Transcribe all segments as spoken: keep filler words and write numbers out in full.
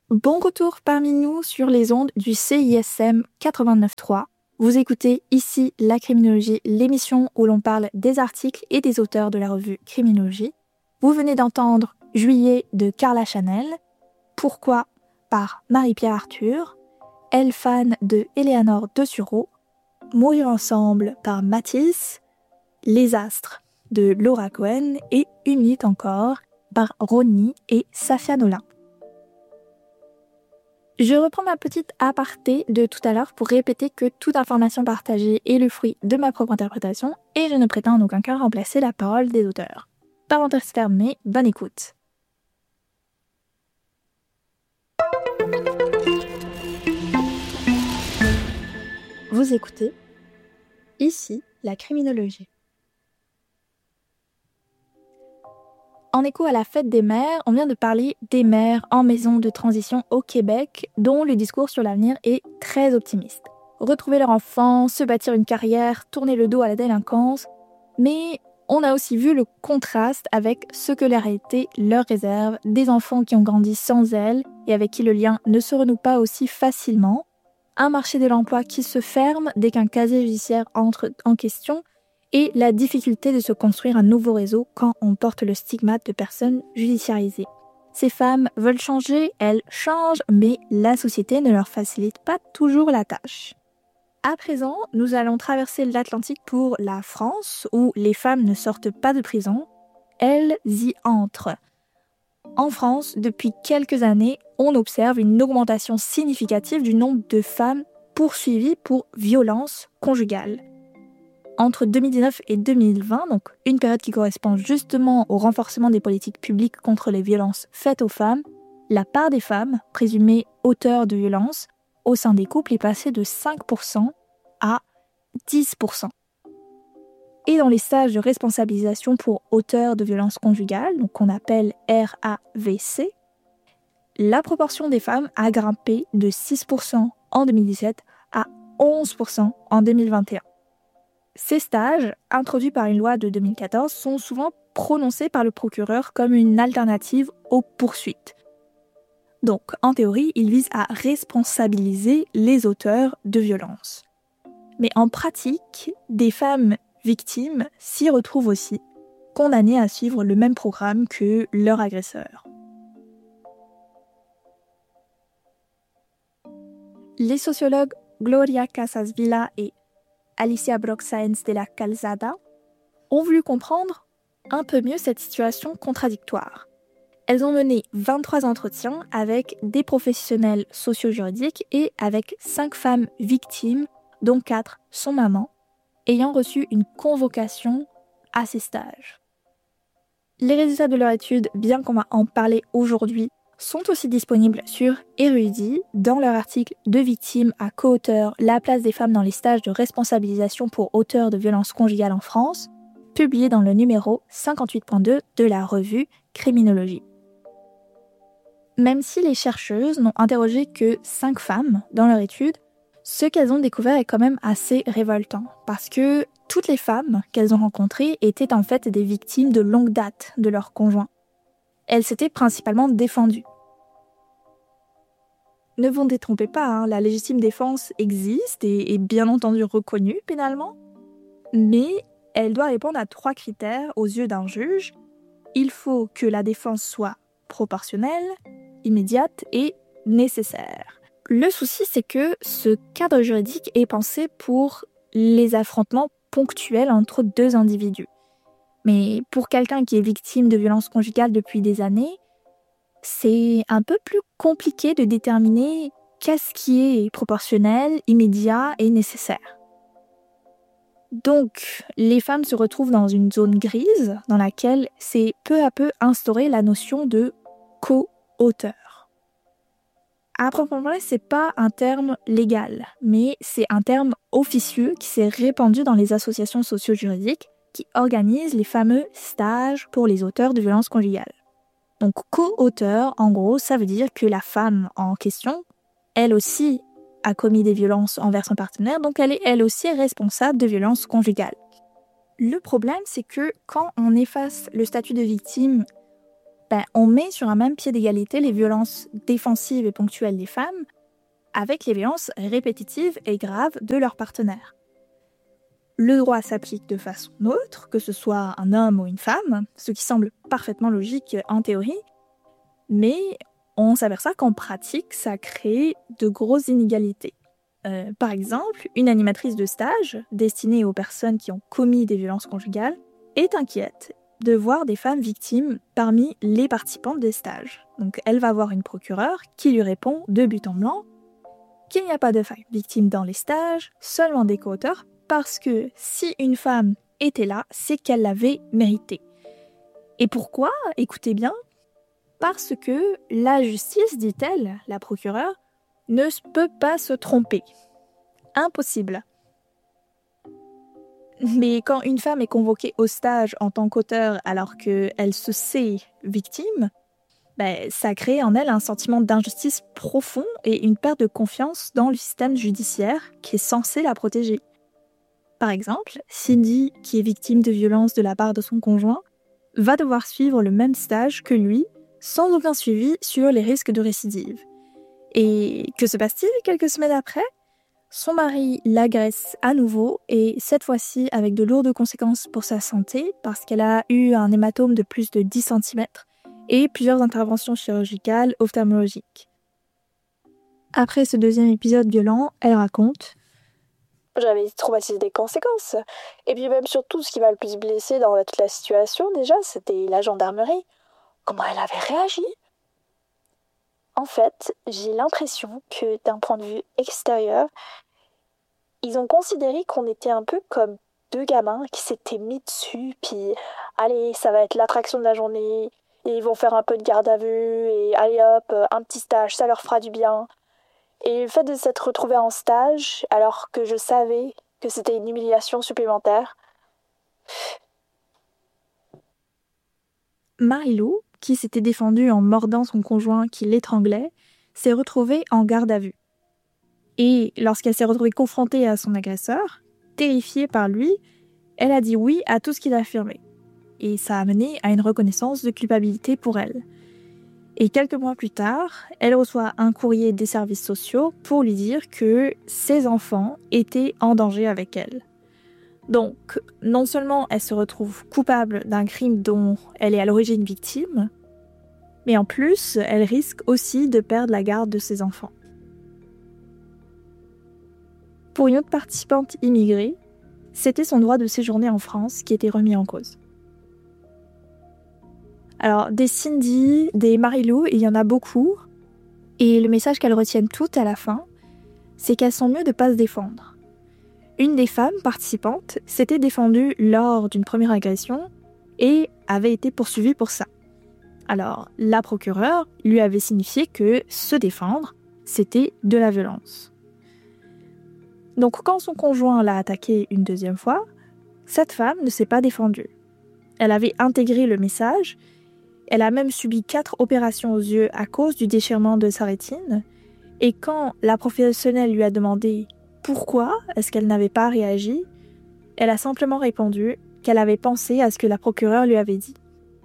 Bon retour parmi nous sur les ondes du C I S M quatre-vingt-neuf point trois. Vous écoutez ici La Criminologie, l'émission où l'on parle des articles et des auteurs de la revue Criminologie. Vous venez d'entendre Juillet de Carla Chanel, Pourquoi par Marie-Pierre Arthur, Elle fan de Éléanore de Sureau, Mourir ensemble par Matisse, Les astres de Laura Cohen et Une minute encore par Ronnie et Safia Nolin. Je reprends ma petite aparté de tout à l'heure pour répéter que toute information partagée est le fruit de ma propre interprétation et je ne prétends en aucun cas remplacer la parole des auteurs. Parenthèse fermée, bonne écoute. Vous écoutez ici la criminologie. En écho à la fête des mères, on vient de parler des mères en maison de transition au Québec, dont le discours sur l'avenir est très optimiste. Retrouver leur enfant, se bâtir une carrière, tourner le dos à la délinquance, mais on a aussi vu le contraste avec ce que la réalité leur réserve, des enfants qui ont grandi sans elles et avec qui le lien ne se renoue pas aussi facilement, un marché de l'emploi qui se ferme dès qu'un casier judiciaire entre en question, et la difficulté de se construire un nouveau réseau quand on porte le stigmate de personnes judiciarisées. Ces femmes veulent changer, elles changent, mais la société ne leur facilite pas toujours la tâche. À présent, nous allons traverser l'Atlantique pour la France, où les femmes ne sortent pas de prison, elles y entrent. En France, depuis quelques années, on observe une augmentation significative du nombre de femmes poursuivies pour violences conjugales. Entre deux mille dix-neuf et deux mille vingt, donc une période qui correspond justement au renforcement des politiques publiques contre les violences faites aux femmes, la part des femmes présumées auteurs de violences au sein des couples est passée de cinq pour cent à dix pour cent. Et dans les stages de responsabilisation pour auteurs de violences conjugales, donc qu'on appelle R A V C, la proportion des femmes a grimpé de six pour cent en deux mille dix-sept à onze pour cent en deux mille vingt et un. Ces stages, introduits par une loi de deux mille quatorze, sont souvent prononcés par le procureur comme une alternative aux poursuites. Donc, en théorie, ils visent à responsabiliser les auteurs de violences. Mais en pratique, des femmes victimes s'y retrouvent aussi, condamnées à suivre le même programme que leur agresseur. Les sociologues Gloria Casas Vila et Alicia Brock-Sáenz de la Calzada, ont voulu comprendre un peu mieux cette situation contradictoire. Elles ont mené vingt-trois entretiens avec des professionnels socio-juridiques et avec cinq femmes victimes, dont quatre sont mamans, ayant reçu une convocation à ces stages. Les résultats de leur étude, bien qu'on va en parler aujourd'hui, sont aussi disponibles sur Érudit, dans leur article de victimes à co-auteur La place des femmes dans les stages de responsabilisation pour auteurs de violences conjugales en France, publié dans le numéro cinquante-huit point deux de la revue Criminologie. Même si les chercheuses n'ont interrogé que cinq femmes dans leur étude, ce qu'elles ont découvert est quand même assez révoltant, parce que toutes les femmes qu'elles ont rencontrées étaient en fait des victimes de longue date de leur conjoint. Elles s'étaient principalement défendues. Ne vous détrompez pas, hein, la légitime défense existe et est bien entendu reconnue pénalement, mais elle doit répondre à trois critères aux yeux d'un juge. Il faut que la défense soit proportionnelle, immédiate et nécessaire. Le souci, c'est que ce cadre juridique est pensé pour les affrontements ponctuels entre deux individus. Mais pour quelqu'un qui est victime de violences conjugales depuis des années, c'est un peu plus compliqué de déterminer qu'est-ce qui est proportionnel, immédiat et nécessaire. Donc, les femmes se retrouvent dans une zone grise dans laquelle s'est peu à peu instaurée la notion de co-auteur. À proprement parler, c'est pas un terme légal, mais c'est un terme officieux qui s'est répandu dans les associations socio-juridiques qui organise les fameux stages pour les auteurs de violences conjugales. Donc, co-auteur, en gros, ça veut dire que la femme en question, elle aussi, a commis des violences envers son partenaire, donc elle est elle aussi responsable de violences conjugales. Le problème, c'est que quand on efface le statut de victime ben, on met sur un même pied d'égalité les violences défensives et ponctuelles des femmes avec les violences répétitives et graves de leur partenaire. Le droit s'applique de façon neutre, que ce soit un homme ou une femme, ce qui semble parfaitement logique en théorie, mais on s'aperçoit qu'en pratique, ça crée de grosses inégalités. Euh, par exemple, une animatrice de stage, destinée aux personnes qui ont commis des violences conjugales, est inquiète de voir des femmes victimes parmi les participantes des stages. Donc elle va voir une procureure qui lui répond de but en blanc qu'il n'y a pas de femmes victimes dans les stages, seulement des co-auteurs, parce que si une femme était là, c'est qu'elle l'avait mérité. Et pourquoi ? Écoutez bien, parce que la justice, dit-elle, la procureure, ne peut pas se tromper. Impossible. Mais quand une femme est convoquée au stage en tant qu'auteur alors qu'elle se sait victime, ben, ça crée en elle un sentiment d'injustice profond et une perte de confiance dans le système judiciaire qui est censé la protéger. Par exemple, Cindy, qui est victime de violences de la part de son conjoint, va devoir suivre le même stage que lui, sans aucun suivi sur les risques de récidive. Et que se passe-t-il quelques semaines après ? Son mari l'agresse à nouveau, et cette fois-ci avec de lourdes conséquences pour sa santé, parce qu'elle a eu un hématome de plus de dix centimètres et plusieurs interventions chirurgicales ophtalmologiques. Après ce deuxième épisode violent, elle raconte « J'avais été traumatisée des conséquences. Et puis même surtout, ce qui m'a le plus blessée dans toute la situation, déjà, c'était la gendarmerie. Comment elle avait réagi ? En fait, j'ai l'impression que d'un point de vue extérieur, ils ont considéré qu'on était un peu comme deux gamins qui s'étaient mis dessus, puis allez, ça va être l'attraction de la journée, et ils vont faire un peu de garde à vue, et allez hop, un petit stage, ça leur fera du bien. Et le fait de s'être retrouvée en stage, alors que je savais que c'était une humiliation supplémentaire. Marie-Lou, qui s'était défendue en mordant son conjoint qui l'étranglait, s'est retrouvée en garde à vue. Et lorsqu'elle s'est retrouvée confrontée à son agresseur, terrifiée par lui, elle a dit oui à tout ce qu'il affirmait. Et ça a mené à une reconnaissance de culpabilité pour elle. Et quelques mois plus tard, elle reçoit un courrier des services sociaux pour lui dire que ses enfants étaient en danger avec elle. Donc, non seulement elle se retrouve coupable d'un crime dont elle est à l'origine victime, mais en plus, elle risque aussi de perdre la garde de ses enfants. Pour une autre participante immigrée, c'était son droit de séjourner en France qui était remis en cause. Alors, des Cindy, des Marie-Lou, il y en a beaucoup, et le message qu'elles retiennent toutes à la fin, c'est qu'elles sont mieux de ne pas se défendre. Une des femmes participantes s'était défendue lors d'une première agression et avait été poursuivie pour ça. Alors, la procureure lui avait signifié que se défendre, c'était de la violence. Donc, quand son conjoint l'a attaquée une deuxième fois, cette femme ne s'est pas défendue. Elle avait intégré le message. Elle a même subi quatre opérations aux yeux à cause du déchirement de sa rétine. Et quand la professionnelle lui a demandé pourquoi est-ce qu'elle n'avait pas réagi, elle a simplement répondu qu'elle avait pensé à ce que la procureure lui avait dit.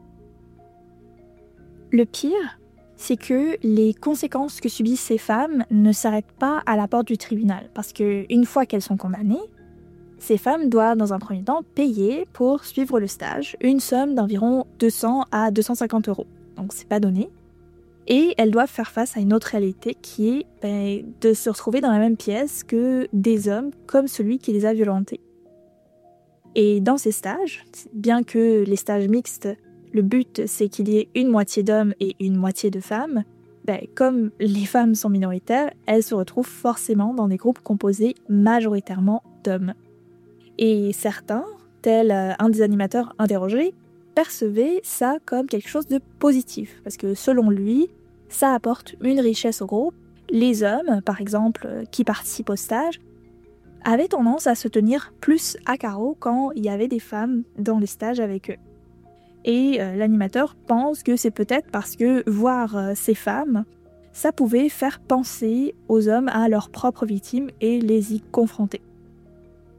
Le pire, c'est que les conséquences que subissent ces femmes ne s'arrêtent pas à la porte du tribunal. Parce qu'une fois qu'elles sont condamnées, ces femmes doivent dans un premier temps payer pour suivre le stage une somme d'environ deux cents à deux cent cinquante euros. Donc c'est pas donné. Et elles doivent faire face à une autre réalité qui est ben, de se retrouver dans la même pièce que des hommes comme celui qui les a violentés. Et dans ces stages, bien que les stages mixtes, le but c'est qu'il y ait une moitié d'hommes et une moitié de femmes, ben, comme les femmes sont minoritaires, elles se retrouvent forcément dans des groupes composés majoritairement d'hommes. Et certains, tel un des animateurs interrogés, percevaient ça comme quelque chose de positif, parce que selon lui, ça apporte une richesse au groupe. Les hommes, par exemple, qui participent au stage, avaient tendance à se tenir plus à carreau quand il y avait des femmes dans les stages avec eux. Et euh, l'animateur pense que c'est peut-être parce que voir euh, ces femmes, ça pouvait faire penser aux hommes à leurs propres victimes et les y confronter.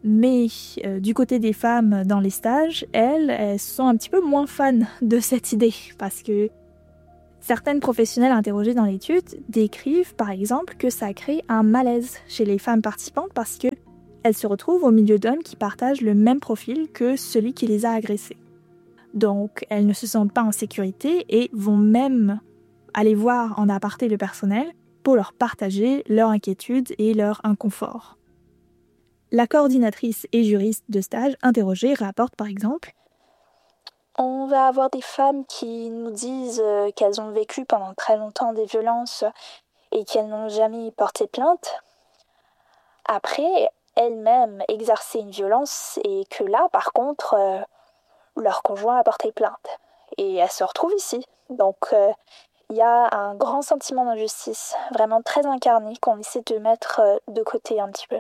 Mais euh, du côté des femmes dans les stages, elles, elles sont un petit peu moins fans de cette idée, parce que certaines professionnelles interrogées dans l'étude décrivent par exemple que ça crée un malaise chez les femmes participantes parce qu'elles se retrouvent au milieu d'hommes qui partagent le même profil que celui qui les a agressées. Donc elles ne se sentent pas en sécurité et vont même aller voir en aparté le personnel pour leur partager leur inquiétude et leur inconfort. La coordinatrice et juriste de stage interrogée rapporte par exemple: on va avoir des femmes qui nous disent qu'elles ont vécu pendant très longtemps des violences et qu'elles n'ont jamais porté plainte. Après, elles-mêmes exerçaient une violence et que là, par contre, euh, leur conjoint a porté plainte. Et elles se retrouvent ici. Donc, euh, il y a un grand sentiment d'injustice, vraiment très incarné, qu'on essaie de mettre de côté un petit peu.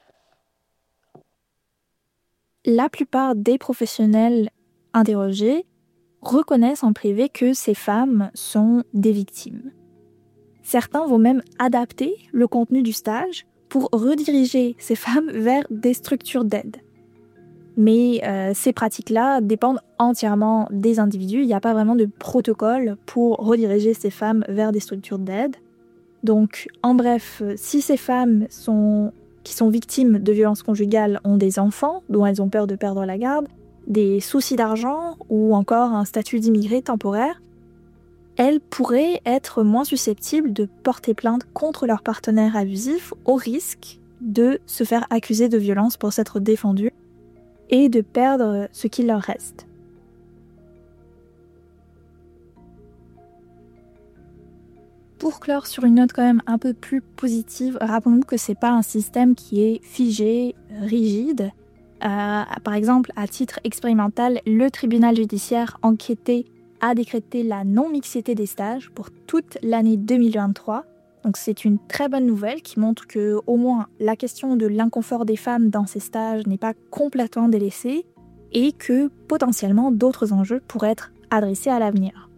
La plupart des professionnels interrogés reconnaissent en privé que ces femmes sont des victimes. Certains vont même adapter le contenu du stage pour rediriger ces femmes vers des structures d'aide. Mais euh, ces pratiques-là dépendent entièrement des individus. Il n'y a pas vraiment de protocole pour rediriger ces femmes vers des structures d'aide. Donc, en bref, si ces femmes sont, qui sont victimes de violences conjugales ont des enfants dont elles ont peur de perdre la garde, des soucis d'argent ou encore un statut d'immigré temporaire, elles pourraient être moins susceptibles de porter plainte contre leur partenaire abusif au risque de se faire accuser de violence pour s'être défendues et de perdre ce qu'il leur reste. Pour clore sur une note quand même un peu plus positive, rappelons-nous que c'est pas un système qui est figé, rigide. Euh, par exemple, à titre expérimental, le tribunal judiciaire enquêté a décrété la non-mixité des stages pour toute l'année deux mille vingt-trois. Donc c'est une très bonne nouvelle qui montre que au moins la question de l'inconfort des femmes dans ces stages n'est pas complètement délaissée et que potentiellement d'autres enjeux pourraient être adressés à l'avenir.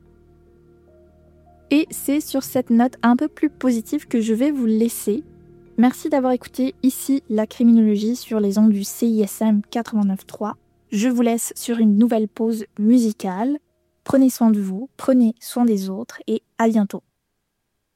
Et c'est sur cette note un peu plus positive que je vais vous laisser. Merci d'avoir écouté ici la criminologie sur les ondes du C I S M quatre-vingt-neuf trois. Je vous laisse sur une nouvelle pause musicale. Prenez soin de vous, prenez soin des autres et à bientôt.